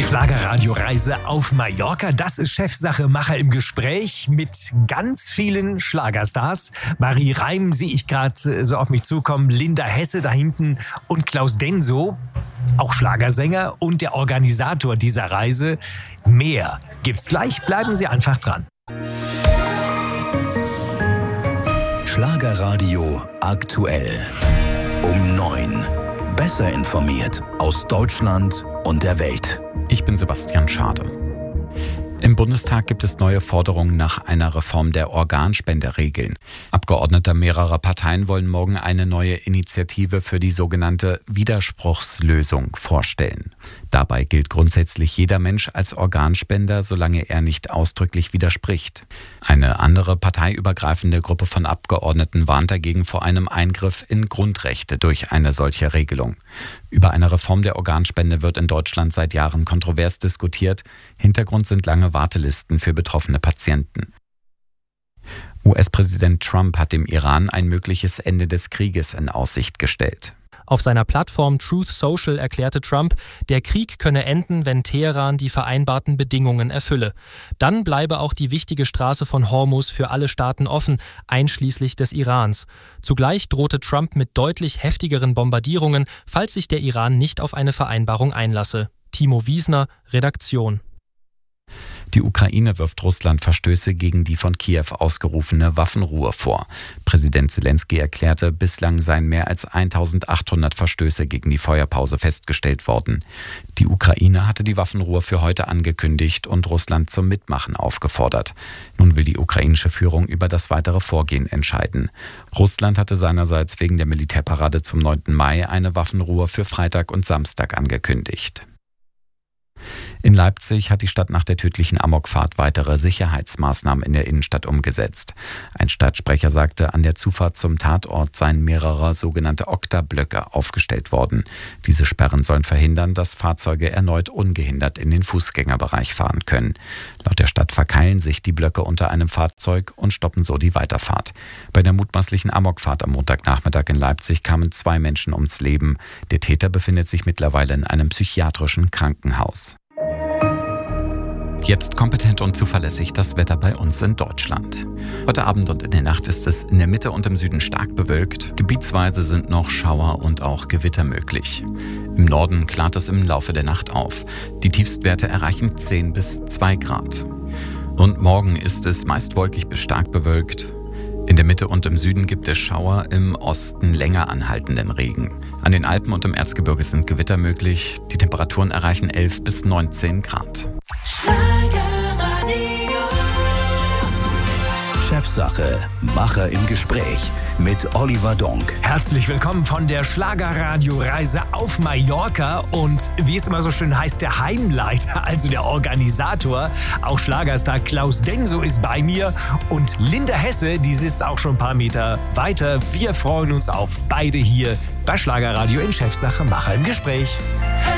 Schlagerradio-Reise auf Mallorca, das ist Chefsache Macher im Gespräch mit ganz vielen Schlagerstars. Marie Reim sehe ich gerade so auf mich zukommen, Linda Hesse da hinten und Klaus Denso, auch Schlagersänger und der Organisator dieser Reise. Mehr gibt's gleich, bleiben Sie einfach dran. Schlagerradio aktuell. Um 9. Besser informiert aus Deutschland und der Welt. Ich bin Sebastian Schade. Im Bundestag gibt es neue Forderungen nach einer Reform der Organspenderegeln. Abgeordnete mehrerer Parteien wollen morgen eine neue Initiative für die sogenannte Widerspruchslösung vorstellen. Dabei gilt grundsätzlich jeder Mensch als Organspender, solange er nicht ausdrücklich widerspricht. Eine andere parteiübergreifende Gruppe von Abgeordneten warnt dagegen vor einem Eingriff in Grundrechte durch eine solche Regelung. Über eine Reform der Organspende wird in Deutschland seit Jahren kontrovers diskutiert. Hintergrund sind lange Wartelisten für betroffene Patienten. US-Präsident Trump hat dem Iran ein mögliches Ende des Krieges in Aussicht gestellt. Auf seiner Plattform Truth Social erklärte Trump, der Krieg könne enden, wenn Teheran die vereinbarten Bedingungen erfülle. Dann bleibe auch die wichtige Straße von Hormuz für alle Staaten offen, einschließlich des Irans. Zugleich drohte Trump mit deutlich heftigeren Bombardierungen, falls sich der Iran nicht auf eine Vereinbarung einlasse. Timo Wiesner, Redaktion. Die Ukraine wirft Russland Verstöße gegen die von Kiew ausgerufene Waffenruhe vor. Präsident Zelensky erklärte, bislang seien mehr als 1800 Verstöße gegen die Feuerpause festgestellt worden. Die Ukraine hatte die Waffenruhe für heute angekündigt und Russland zum Mitmachen aufgefordert. Nun will die ukrainische Führung über das weitere Vorgehen entscheiden. Russland hatte seinerseits wegen der Militärparade zum 9. Mai eine Waffenruhe für Freitag und Samstag angekündigt. In Leipzig hat die Stadt nach der tödlichen Amokfahrt weitere Sicherheitsmaßnahmen in der Innenstadt umgesetzt. Ein Stadtsprecher sagte, an der Zufahrt zum Tatort seien mehrere sogenannte Okta-Blöcke aufgestellt worden. Diese Sperren sollen verhindern, dass Fahrzeuge erneut ungehindert in den Fußgängerbereich fahren können. Laut der Stadt verkeilen sich die Blöcke unter einem Fahrzeug und stoppen so die Weiterfahrt. Bei der mutmaßlichen Amokfahrt am Montagnachmittag in Leipzig kamen 2 Menschen ums Leben. Der Täter befindet sich mittlerweile in einem psychiatrischen Krankenhaus. Jetzt kompetent und zuverlässig das Wetter bei uns in Deutschland. Heute Abend und in der Nacht ist es in der Mitte und im Süden stark bewölkt. Gebietsweise sind noch Schauer und auch Gewitter möglich. Im Norden klart es im Laufe der Nacht auf. Die Tiefstwerte erreichen 10 bis 2 Grad. Und morgen ist es meist wolkig bis stark bewölkt. In der Mitte und im Süden gibt es Schauer, im Osten länger anhaltenden Regen. An den Alpen und im Erzgebirge sind Gewitter möglich. Die Temperaturen erreichen 11 bis 19 Grad. Chefsache Macher im Gespräch mit Oliver Donk. Herzlich willkommen von der Schlagerradio-Reise auf Mallorca und wie es immer so schön heißt, der Heimleiter, also der Organisator, auch Schlagerstar Klaus Denso ist bei mir und Linda Hesse, die sitzt auch schon ein paar Meter weiter. Wir freuen uns auf beide hier bei Schlagerradio in Chefsache Macher im Gespräch.